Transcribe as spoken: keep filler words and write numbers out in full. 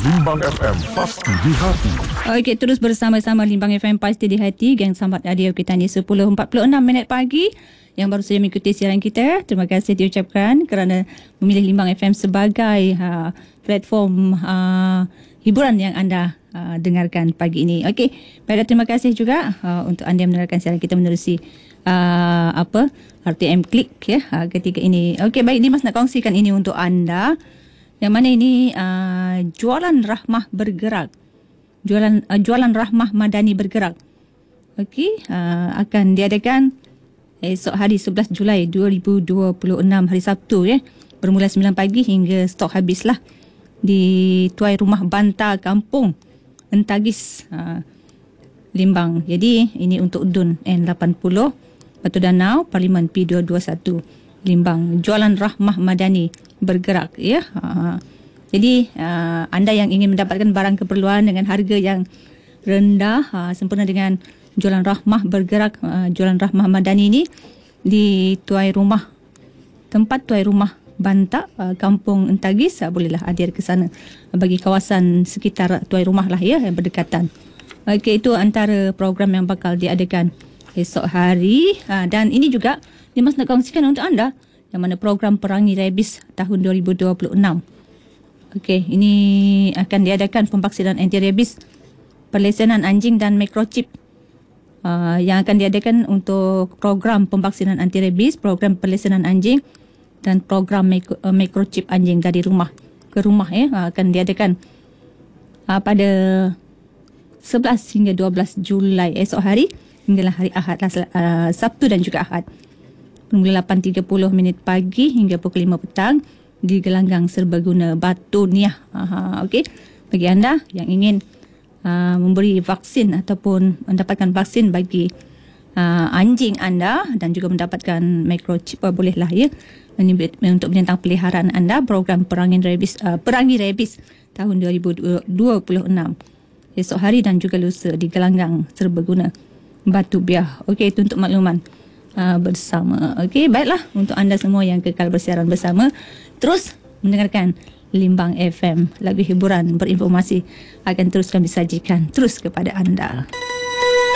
Limbang F M, pasti di hati. Okey, terus bersama-sama Limbang F M, pasti di hati. Geng Sambat Radio kita ni sepuluh empat puluh enam minit pagi. Yang baru saja mengikuti siaran kita, terima kasih diucapkan kerana memilih Limbang F M sebagai uh, platform uh, hiburan yang anda uh, dengarkan pagi ini. Okey, baiklah, terima kasih juga uh, untuk anda yang mendengarkan siaran kita menerusi uh, apa R T M Klik ya uh, ketika ini. Okey, baik, Dimas nak kongsikan ini untuk anda. Yang mana ini uh, jualan rahmah bergerak. Jualan uh, jualan rahmah madani bergerak. Okey, uh, akan diadakan esok hari sebelas Julai dua ribu dua puluh enam, hari Sabtu ya. Bermula sembilan pagi hingga stok habislah di Tuai Rumah Banta Kampung Entagis, uh, Limbang. Jadi ini untuk D U N N lapan puluh Batu Danau Parlimen P dua dua satu Limbang. Jualan rahmah madani bergerak ya. Uh, jadi uh, anda yang ingin mendapatkan barang keperluan dengan harga yang rendah, uh, sempurna dengan jualan rahmah bergerak, uh, jualan rahmah madani ini di Tuai Rumah, tempat Tuai Rumah Banta uh, Kampung Entagis, uh, bolehlah hadir ke sana uh, bagi kawasan sekitar Tuai Rumah lah ya, yang berdekatan. Okey, itu antara program yang bakal diadakan esok hari, uh, dan ini juga Dimas nak kongsikan untuk anda yang mana program perangi rabies tahun dua ribu dua puluh enam. Okey, ini akan diadakan pemvaksinan anti rabies, perlesenan anjing dan microchip. Uh, yang akan diadakan untuk program pemvaksinan anti rabies, program perlesenan anjing dan program micro, uh, microchip anjing dari rumah ke rumah ya, uh, akan diadakan uh, pada sebelas hingga dua belas Julai esok hari hinggalah hari Ahad, uh, Sabtu dan juga Ahad. Bermula lapan tiga puluh minit pagi hingga pukul lima petang di Gelanggang Serbaguna, Batu Niah. Aha, okey. Bagi anda yang ingin uh, memberi vaksin ataupun mendapatkan vaksin bagi uh, anjing anda dan juga mendapatkan microchip, uh, bolehlah ya. Ini untuk binatang peliharaan anda, program perangi rabies, uh, perangi rabies tahun dua ribu dua puluh enam esok hari dan juga lusa di Gelanggang Serbaguna, Batu Biah. Okey, itu untuk makluman Uh, bersama. Okey, baiklah, untuk anda semua yang kekal bersiaran bersama, terus mendengarkan Limbang F M. Lagu hiburan berinformasi akan terus kami sajikan terus kepada anda.